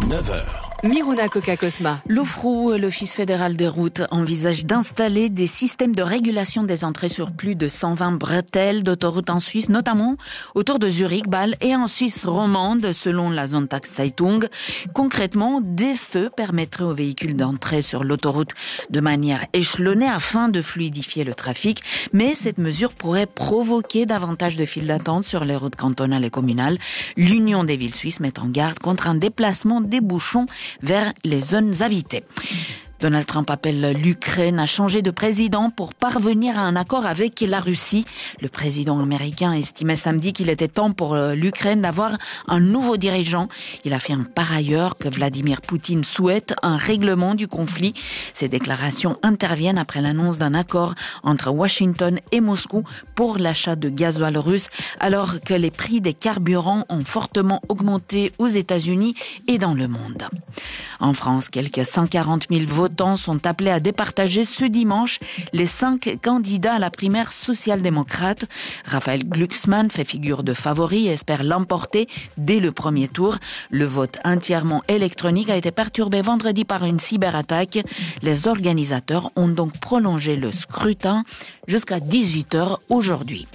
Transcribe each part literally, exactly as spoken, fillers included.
neuf heures. Miruna Coca-Cosma. L'Ofrou, l'Office fédéral des routes, envisage d'installer des systèmes de régulation des entrées sur plus de cent vingt bretelles d'autoroutes en Suisse, notamment autour de Zurich, Bâle et en Suisse romande, selon la Sonntagszeitung. Concrètement, des feux permettraient aux véhicules d'entrer sur l'autoroute de manière échelonnée afin de fluidifier le trafic. Mais cette mesure pourrait provoquer davantage de files d'attente sur les routes cantonales et communales. L'Union des villes suisses met en garde contre un déplacement des bouchons vers les zones habitées. Donald Trump appelle l'Ukraine à changer de président pour parvenir à un accord avec la Russie. Le président américain estimait samedi qu'il était temps pour l'Ukraine d'avoir un nouveau dirigeant. Il affirme par ailleurs que Vladimir Poutine souhaite un règlement du conflit. Ces déclarations interviennent après l'annonce d'un accord entre Washington et Moscou pour l'achat de gasoil russe, alors que les prix des carburants ont fortement augmenté aux États-Unis et dans le monde. En France, quelques cent quarante mille votants sont appelés à départager ce dimanche les cinq candidats à la primaire social-démocrate. Raphaël Glucksmann fait figure de favori et espère l'emporter dès le premier tour. Le vote entièrement électronique a été perturbé vendredi par une cyberattaque. Les organisateurs ont donc prolongé le scrutin jusqu'à dix-huit heures aujourd'hui.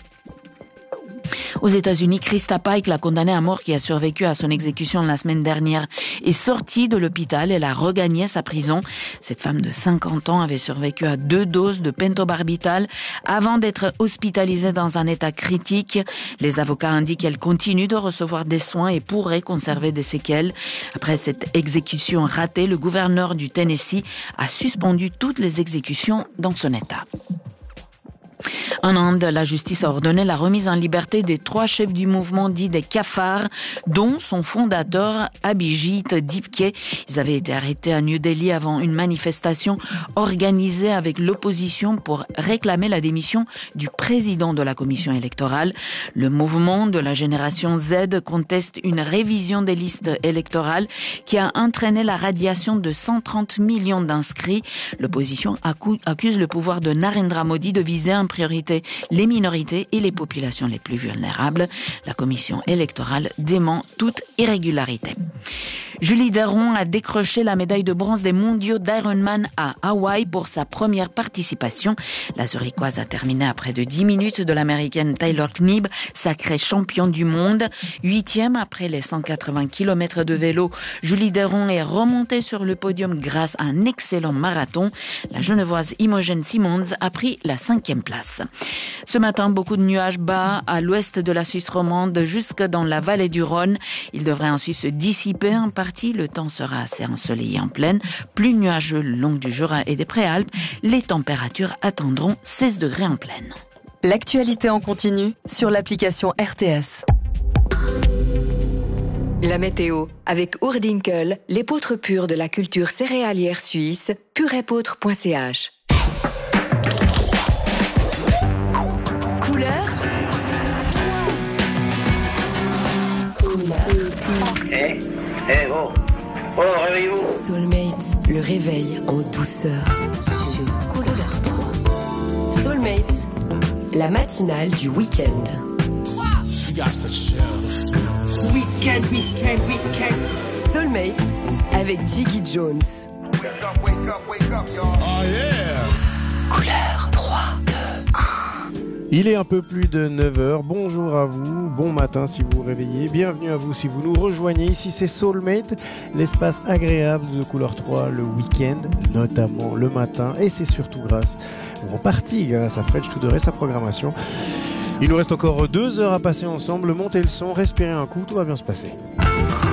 Aux États-Unis, Krista Pike, la condamnée à mort qui a survécu à son exécution la semaine dernière, est sortie de l'hôpital. Elle a regagné sa prison. Cette femme de cinquante ans avait survécu à deux doses de pentobarbital avant d'être hospitalisée dans un état critique. Les avocats indiquent qu'elle continue de recevoir des soins et pourrait conserver des séquelles. Après cette exécution ratée, le gouverneur du Tennessee a suspendu toutes les exécutions dans son état. En Inde, la justice a ordonné la remise en liberté des trois chefs du mouvement dit des cafards, dont son fondateur Abhijit Dipke. Ils avaient été arrêtés à New Delhi avant une manifestation organisée avec l'opposition pour réclamer la démission du président de la commission électorale. Le mouvement de la génération Z conteste une révision des listes électorales qui a entraîné la radiation de cent trente millions d'inscrits. L'opposition accuse le pouvoir de Narendra Modi de viser en priorité les minorités et les populations les plus vulnérables. La commission électorale dément toute irrégularité. Julie Deron a décroché la médaille de bronze des mondiaux d'Ironman à Hawaï pour sa première participation. La Zurichoise a terminé à près de dix minutes de l'américaine Taylor Knibb, sacrée championne du monde. Huitième après les cent quatre-vingts kilomètres de vélo, Julie Deron est remontée sur le podium grâce à un excellent marathon. La Genevoise Imogen Simmons a pris la cinquième place. Ce matin, beaucoup de nuages bas à l'ouest de la Suisse romande jusque dans la vallée du Rhône. Il devrait ensuite se dissiper en partie. Le temps sera assez ensoleillé en plaine, plus nuageux le long du Jura et des Préalpes. Les températures atteindront seize degrés en plaine. L'actualité en continu sur l'application R T S. La météo avec Oerdinkel, l'épeautre pure de la culture céréalière suisse, purépeautre point c h. Couleur Eh, eh, oh, oh, réveillez-vous. Soulmate, le réveil en douceur sur Couleur trois. Soulmate, la matinale du week-end. Week-end, week-end, week-end. Soulmate avec Jiggy Jones. Oh yeah! Couleur trois, deux, un. Il est un peu plus de neuf heures, bonjour à vous, bon matin si vous vous réveillez, bienvenue à vous si vous nous rejoignez, ici c'est Soulmate, l'espace agréable de Couleur trois le week-end, notamment le matin, et c'est surtout grâce, ou en partie grâce à Fred Studer et sa programmation. Il nous reste encore deux heures à passer ensemble, montez le son, respirez un coup, tout va bien se passer.